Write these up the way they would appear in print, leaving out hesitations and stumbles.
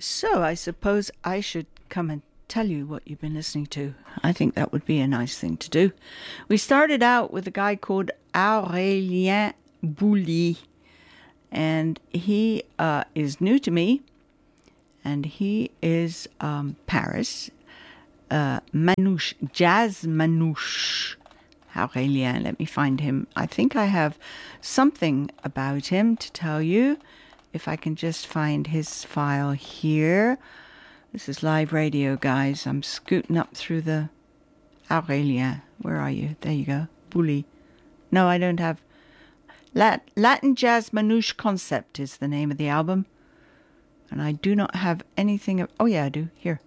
So I suppose I should come and tell you what you've been listening to. I think that would be a nice thing to do. We started out with a guy called Aurélien Boully, and he is new to me, and he is Paris. Manouche, Jazz Manouche. Aurélien, let me find him. I think I have something about him to tell you. If I can just find his file here. This is live radio, guys. I'm scooting up through the... Aurélien, where are you? There you go. Boully. No, I don't have... Latin Jazz Manouche Concept is the name of the album. And I do not have anything... Oh, yeah, I do. Here.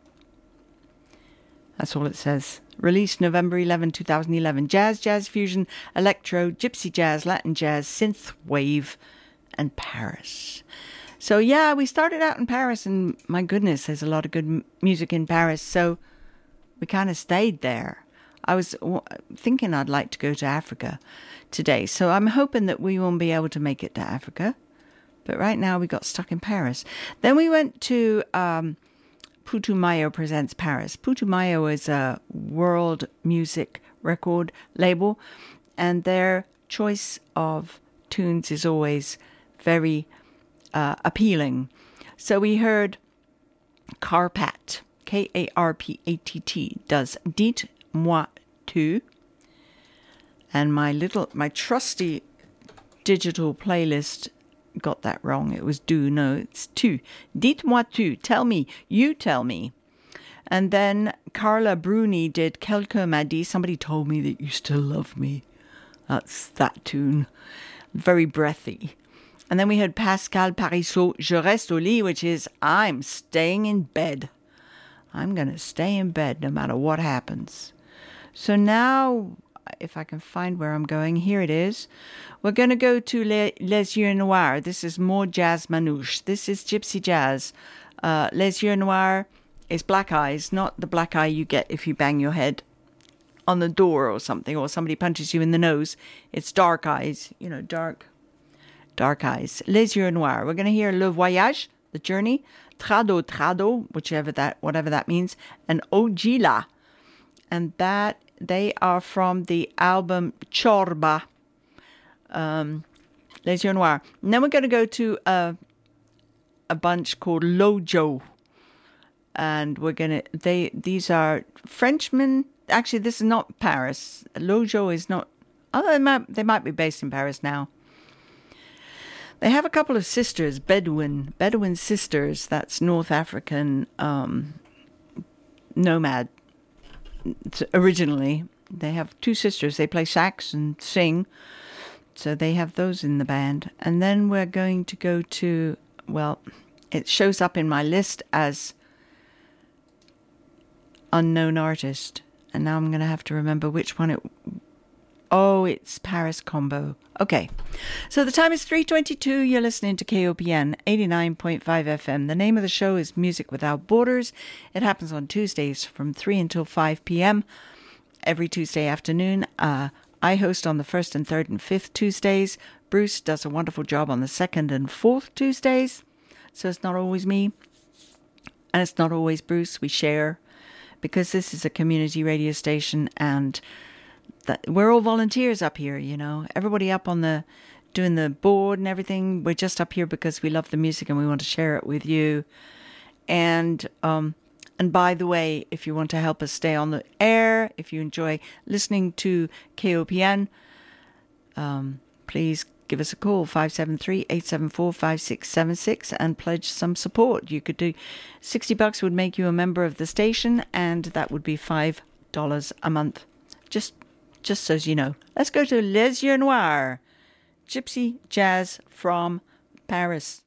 That's all it says. Released November 11, 2011. Jazz, jazz fusion, electro, gypsy jazz, Latin jazz, synth wave, and Paris. So yeah, we started out in Paris, and my goodness, there's a lot of good music in Paris, so we kind of stayed there. I was thinking I'd like to go to Africa today, so I'm hoping that we won't be able to make it to Africa, but right now we got stuck in Paris. Then we went to Putumayo Presents Paris. Putumayo is a world music record label, and their choice of tunes is always very appealing. So we heard Karpat, Karpatt, does Dites-moi tu. And my trusty digital playlist got that wrong. It was do, no, it's tu. Dites-moi tu, tell me, you tell me. And then Carla Bruni did Quelqu'un m'a dit, somebody told me that you still love me. That's that tune. Very breathy. And then we had Pascal Parisot, Je reste au lit, which is I'm staying in bed. I'm going to stay in bed no matter what happens. So now, if I can find where I'm going, here it is. We're going to go to Les Yeux Noirs. This is more jazz manouche. This is gypsy jazz. Les Yeux Noirs is black eyes, not the black eye you get if you bang your head on the door or something, or somebody punches you in the nose. It's dark eyes, dark eyes. Les Yeux Noirs. We're going to hear Le Voyage, the journey, Trado Trado, whatever that means, and Ojila. And that they are from the album Chorba. Les Yeux Noirs. And then we're going to go to a bunch called Lojo. And these are Frenchmen. Actually, this is not Paris. Lojo is not... they might be based in Paris now. They have a couple of sisters, Bedouin sisters. That's North African nomad. Originally, they have two sisters. They play sax and sing. So they have those in the band. And then we're going to go to... Well, it shows up in my list as unknown artist. And now I'm going to have to remember which one it... Oh, it's Paris Combo. Okay. So the time is 3:22. You're listening to KOPN 89.5 FM. The name of the show is Music Without Borders. It happens on Tuesdays from 3 until 5 p.m. every Tuesday afternoon. I host on the 1st and 3rd and 5th Tuesdays. Bruce does a wonderful job on the 2nd and 4th Tuesdays. So it's not always me. And it's not always Bruce. We share. Because this is a community radio station, and that we're all volunteers up here, Everybody up on doing the board and everything. We're just up here because we love the music and we want to share it with you. And by the way, if you want to help us stay on the air, if you enjoy listening to KOPN, please give us a call, 573-874-5676, and pledge some support. You could do $60 would make you a member of the station, and that would be $5 a month. Just so you know. Let's go to Les Yeux Noirs, gypsy jazz from Paris.